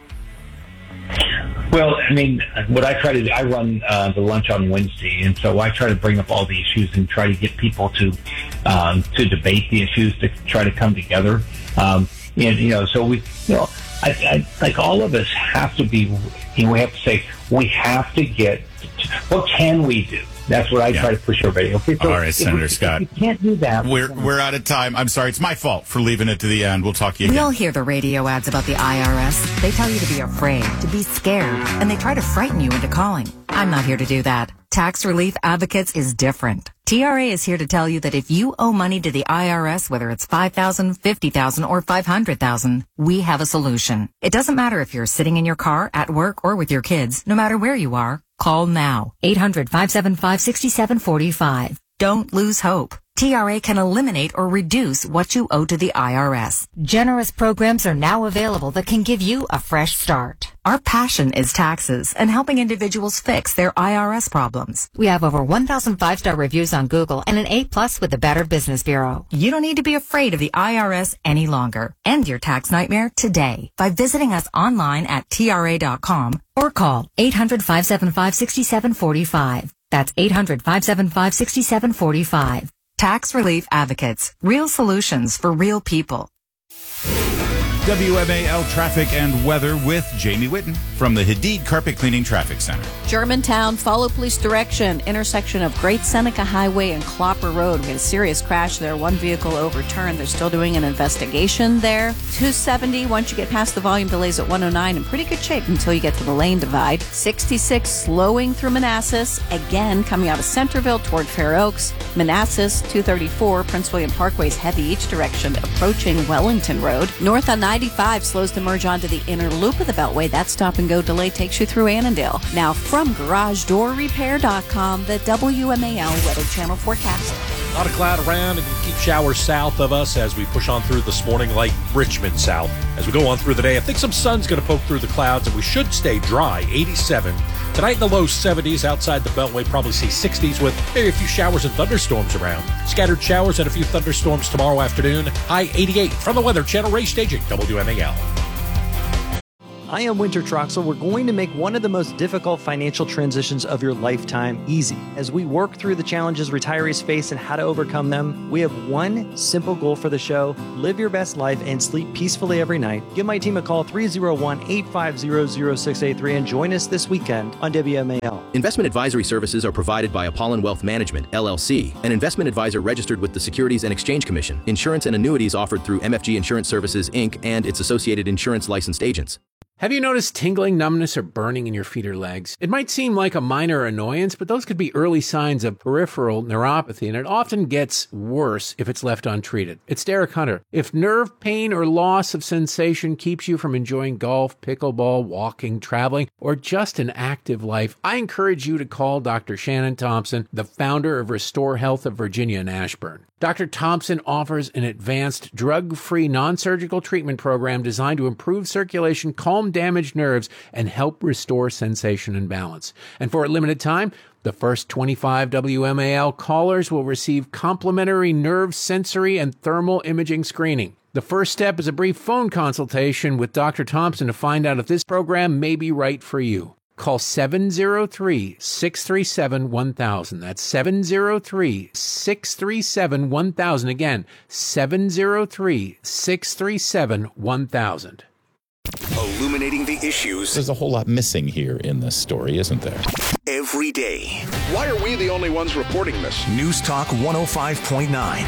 Well, I mean, what I try to do, I run uh, the lunch on Wednesday, and so I try to bring up all the issues and try to get people to um, to debate the issues, to try to come together. Um, and, you know, so we, you know, I, I, like all of us have to be, you know, we have to say, we have to get, what can we do? That's what I yeah. try to push everybody. Okay, so all right, Senator we, Scott. You can't do that. We're we're out of time. I'm sorry. It's my fault for leaving it to the end. We'll talk to you we again. We all hear the radio ads about the I R S. They tell you to be afraid, to be scared, and they try to frighten you into calling. I'm not here to do that. Tax Relief Advocates is different. T R A is here to tell you that if you owe money to the I R S, whether it's five thousand dollars, fifty thousand dollars, or five hundred thousand dollars, we have a solution. It doesn't matter if you're sitting in your car, at work, or with your kids. No matter where you are, call now. eight hundred, five seven five, six seven four five. Don't lose hope. T R A can eliminate or reduce what you owe to the I R S. Generous programs are now available that can give you a fresh start. Our passion is taxes and helping individuals fix their I R S problems. We have over one thousand five-star reviews on Google and an A plus with the Better Business Bureau. You don't need to be afraid of the I R S any longer. End your tax nightmare today by visiting us online at T R A dot com or call eight hundred, five seven five, six seven four five. That's eight hundred, five seven five, six seven four five. Tax Relief Advocates. Real solutions for real people. W M A L traffic and weather with Jamie Whitten from the Hadid Carpet Cleaning Traffic Center. Germantown, follow police direction, intersection of Great Seneca Highway and Clopper Road. We had a serious crash there, one vehicle overturned. They're still doing an investigation there. two seventy, once you get past the volume delays at one oh nine, in pretty good shape until you get to the lane divide. sixty-six, slowing through Manassas, again coming out of Centerville toward Fair Oaks. Manassas, two thirty-four, Prince William Parkway's heavy each direction, approaching Wellington Road. North on ninety-five slows to merge onto the inner loop of the Beltway. That stop-and-go delay takes you through Annandale. Now, from Garage Door Repair dot com, the W M A L Weather Channel forecast. lot of cloud around and keep showers south of us as we push on through this morning, like Richmond south. As we go on through the day, I think some sun's going to poke through the clouds, and we should stay dry. eighty-seven. Tonight in the low seventies. Outside the Beltway, probably see sixties with maybe a few showers and thunderstorms around. Scattered showers and a few thunderstorms tomorrow afternoon. High eighty-eight. From the Weather Channel, Ray Staging, W M A L. I am Winter Troxel. We're going to make one of the most difficult financial transitions of your lifetime easy. As we work through the challenges retirees face and how to overcome them, we have one simple goal for the show: live your best life and sleep peacefully every night. Give my team a call, three oh one, eight five zero, zero six eight three, and join us this weekend on W M A L. Investment advisory services are provided by Apollon Wealth Management, L L C, an investment advisor registered with the Securities and Exchange Commission. Insurance and annuities offered through M F G Insurance Services, Incorporated, and its associated insurance licensed agents. Have you noticed tingling, numbness, or burning in your feet or legs? It might seem like a minor annoyance, but those could be early signs of peripheral neuropathy, and it often gets worse if it's left untreated. It's Derek Hunter. If nerve pain or loss of sensation keeps you from enjoying golf, pickleball, walking, traveling, or just an active life, I encourage you to call Doctor Shannon Thompson, the founder of Restore Health of Virginia and Ashburn. Doctor Thompson offers an advanced, drug-free, non-surgical treatment program designed to improve circulation, calm damaged nerves, and help restore sensation and balance. And for a limited time, the first twenty-five W M A L callers will receive complimentary nerve, sensory, and thermal imaging screening. The first step is a brief phone consultation with Doctor Thompson to find out if this program may be right for you. Call seven oh three, six three seven, one thousand. That's seven oh three, six three seven, one thousand. Again, seven oh three, six three seven, one thousand. Illuminating the issues. There's a whole lot missing here in this story, isn't there? Every day. Why are we the only ones reporting this? News Talk one oh five point nine.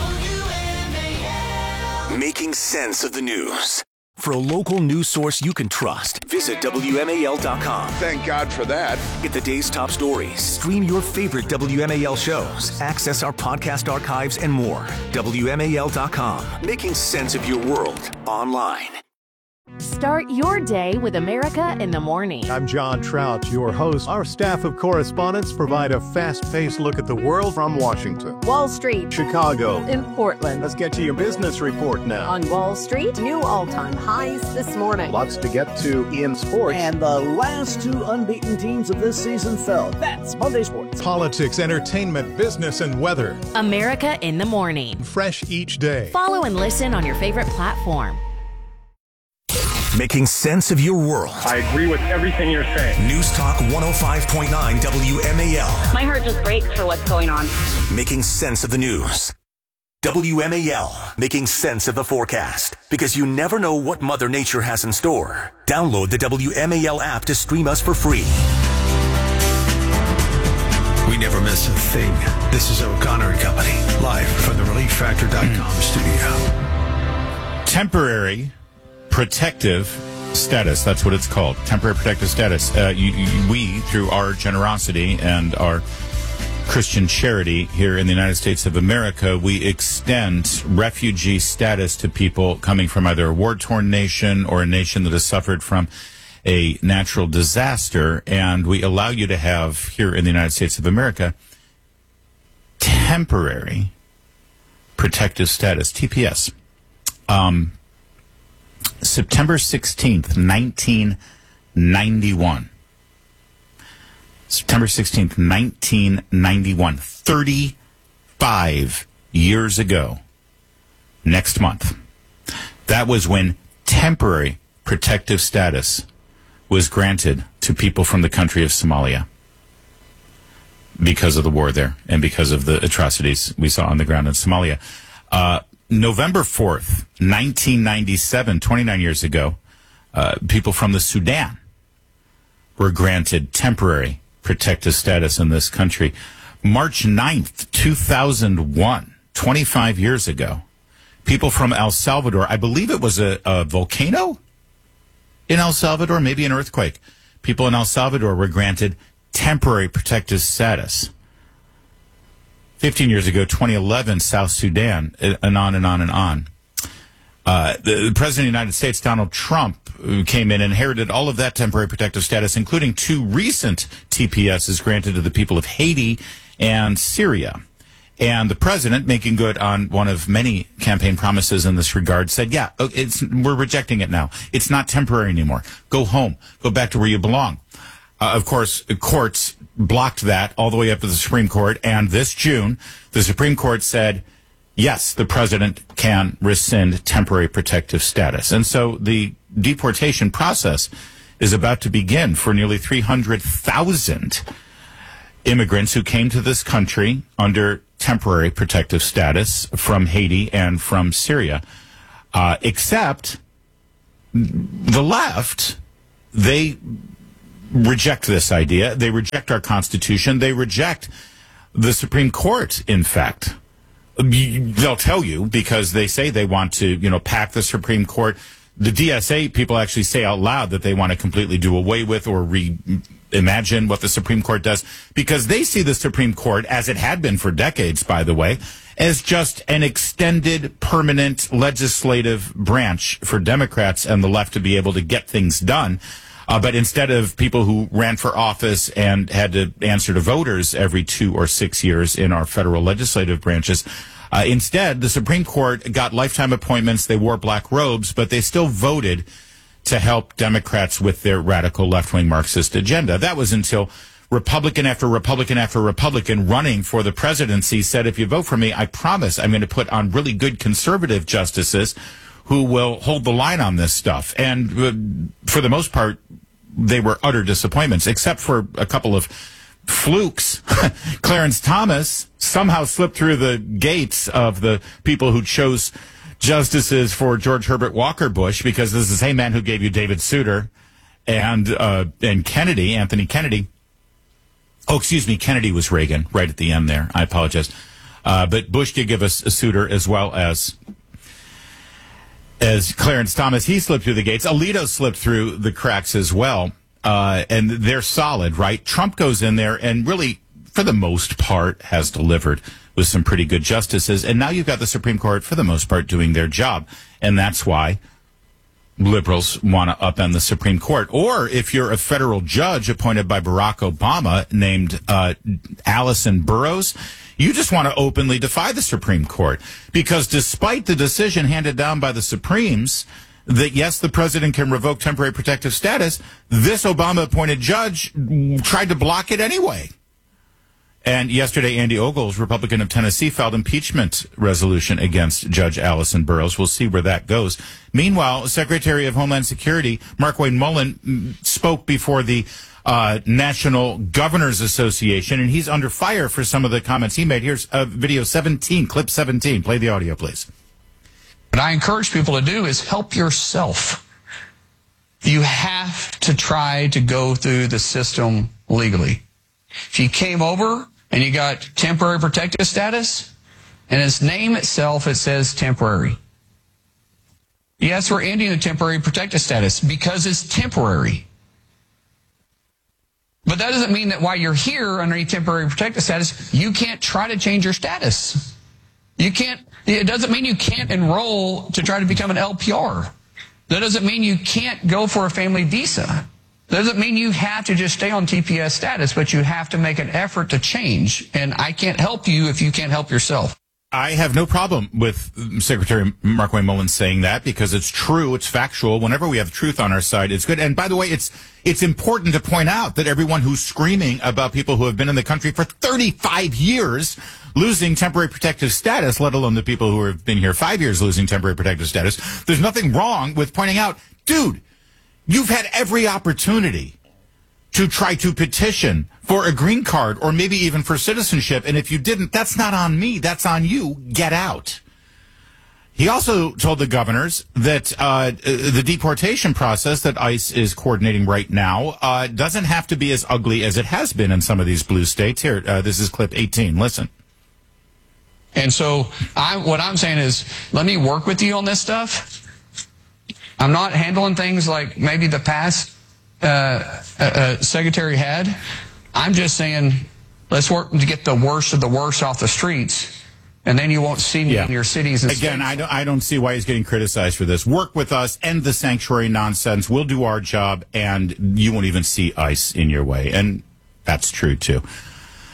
Making sense of the news. For a local news source you can trust, visit W M A L dot com. Thank God for that. Get the day's top stories, stream your favorite W M A L shows, access our podcast archives, and more. W M A L dot com. Making sense of your world online. Start your day with America in the Morning. I'm John Trout, your host. Our staff of correspondents provide a fast-paced look at the world from Washington, Wall Street, Chicago, and Portland. Let's get to your business report now. On Wall Street, new all-time highs this morning. Lots to get to in sports. And the last two unbeaten teams of this season fell. That's Monday Sports. Politics, entertainment, business, and weather. America in the Morning. Fresh each day. Follow and listen on your favorite platform. Making sense of your world. I agree with everything you're saying. News Talk one oh five point nine W M A L. My heart just breaks for what's going on. Making sense of the news. W M A L. Making sense of the forecast. Because you never know what Mother Nature has in store. Download the W M A L app to stream us for free. We never miss a thing. This is O'Connor and Company, live from the relief factor dot com studio. Temporary protective status. That's what it's called. Temporary protective status. Uh, you, you, we, through our generosity and our Christian charity here in the United States of America, we extend refugee status to people coming from either a war-torn nation or a nation that has suffered from a natural disaster. And we allow you to have, here in the United States of America, temporary protective status, T P S. Um... September sixteenth, nineteen ninety-one. September sixteenth, nineteen ninety-one. thirty-five years ago. Next month. That was when temporary protective status was granted to people from the country of Somalia. Because of the war there and because of the atrocities we saw on the ground in Somalia. Uh, November fourth, nineteen ninety-seven, twenty-nine years ago, uh, people from the Sudan were granted temporary protective status in this country. March ninth, two thousand one, twenty-five years ago, people from El Salvador, I believe it was a, a volcano in El Salvador, maybe an earthquake. People in El Salvador were granted temporary protective status. fifteen years ago, twenty eleven, South Sudan, and on and on and on. Uh, the, the President of the United States, Donald Trump, who came in and inherited all of that temporary protective status, including two recent T P Ss granted to the people of Haiti and Syria. And the president, making good on one of many campaign promises in this regard, said, yeah, it's, we're rejecting it now. It's not temporary anymore. Go home. Go back to where you belong. Uh, of course, courts blocked that all the way up to the Supreme Court. And this June, the Supreme Court said, yes, the president can rescind temporary protective status. And so the deportation process is about to begin for nearly three hundred thousand immigrants who came to this country under temporary protective status from Haiti and from Syria. Uh, except the left, they reject this idea. They reject our Constitution. They reject the Supreme Court, in fact. They'll tell you because they say they want to, you know, pack the Supreme Court. The D S A people actually say out loud that they want to completely do away with or reimagine what the Supreme Court does because they see the Supreme Court, as it had been for decades, by the way, as just an extended permanent legislative branch for Democrats and the left to be able to get things done. Uh, but instead of people who ran for office and had to answer to voters every two or six years in our federal legislative branches, uh, instead, the Supreme Court got lifetime appointments. They wore black robes, but they still voted to help Democrats with their radical left-wing Marxist agenda. That was until Republican after Republican after Republican running for the presidency said, if you vote for me, I promise I'm going to put on really good conservative justices who will hold the line on this stuff. And uh, for the most part, they were utter disappointments, except for a couple of flukes. Clarence Thomas somehow slipped through the gates of the people who chose justices for George Herbert Walker Bush, because this is the same man who gave you David Souter and uh, and Kennedy, Anthony Kennedy. Oh, excuse me, Kennedy was Reagan right at the end there. I apologize. Uh, but Bush did give us a Souter as well as as Clarence Thomas. He slipped through the gates. Alito slipped through the cracks as well. Uh, and they're solid, right? Trump goes in there and really, for the most part, has delivered with some pretty good justices. And now you've got the Supreme Court, for the most part, doing their job. And that's why liberals want to upend the Supreme Court. Or if you're a federal judge appointed by Barack Obama named uh, Allison Burroughs, you just want to openly defy the Supreme Court. Because despite the decision handed down by the Supremes that, yes, the president can revoke temporary protective status, this Obama-appointed judge tried to block it anyway. And yesterday, Andy Ogles, Republican of Tennessee, filed impeachment resolution against Judge Allison Burroughs. We'll see where that goes. Meanwhile, Secretary of Homeland Security Markwayne Mullin spoke before the uh, National Governors Association, and he's under fire for some of the comments he made. Here's uh, video seventeen, clip seventeen. Play the audio, please. What I encourage people to do is help yourself. You have to try to go through the system legally. If you came over and you got temporary protective status, and its name itself, it says temporary. Yes, we're ending the temporary protective status because it's temporary. But that doesn't mean that while you're here underneath temporary protective status, you can't try to change your status. You can't, it doesn't mean you can't enroll to try to become an L P R. That doesn't mean you can't go for a family visa. That doesn't mean you have to just stay on T P S status, but you have to make an effort to change. And I can't help you if you can't help yourself. I have no problem with Secretary Markwayne Mullin saying that because it's true, it's factual. Whenever we have truth on our side, it's good. And by the way, it's it's important to point out that everyone who's screaming about people who have been in the country for thirty-five years losing temporary protective status, let alone the people who have been here five years losing temporary protective status, there's nothing wrong with pointing out, dude, you've had every opportunity to try to petition for a green card or maybe even for citizenship. And if you didn't, that's not on me. That's on you. Get out. He also told the governors that uh, the deportation process that ICE is coordinating right now uh, doesn't have to be as ugly as it has been in some of these blue states. Here, uh, this is clip eighteen. Listen. And so I, what I'm saying is, let me work with you on this stuff. I'm not handling things like maybe the past uh, uh, uh, secretary had. I'm just saying, let's work to get the worst of the worst off the streets, and then you won't see me yeah. in your cities and Again, states. I don't, I don't see why he's getting criticized for this. Work with us, end the sanctuary nonsense. We'll do our job, and you won't even see ICE in your way. And that's true, too.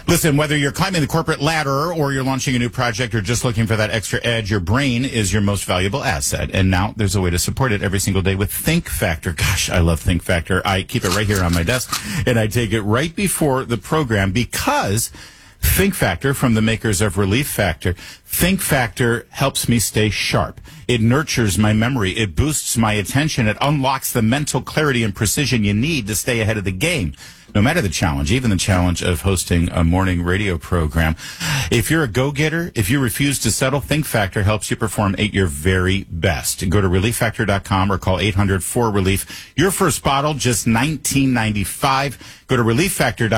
Listen, whether you're climbing the corporate ladder or you're launching a new project or just looking for that extra edge, your brain is your most valuable asset. And now there's a way to support it every single day with Think Factor. Gosh, I love Think Factor. I keep it right here on my desk, and I take it right before the program because Think Factor, from the makers of Relief Factor, Think Factor helps me stay sharp. It nurtures my memory. It boosts my attention. It unlocks the mental clarity and precision you need to stay ahead of the game. No matter the challenge, even the challenge of hosting a morning radio program. If you're a go-getter, if you refuse to settle, Think Factor helps you perform at your very best. Go to relief factor dot com or call eight hundred four relief. Your first bottle, just nineteen ninety-five. Go to relief factor dot com.